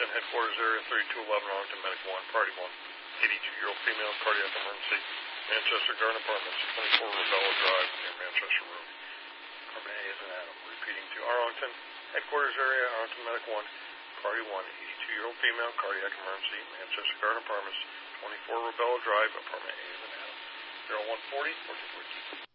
headquarters area, 3211 Arlington Medic 1, Party 1. 82-year-old female, cardiac emergency, Manchester Garden Apartments, 24 Ravella Drive, near Manchester Road. Department A is an Adam. Repeating to Arlington headquarters area, Arlington Medic 1, Party 1. 82-year-old female, cardiac emergency, Manchester Garden Apartments, 24 Ravella Drive, Apartment A is an Adam. 0140 1442.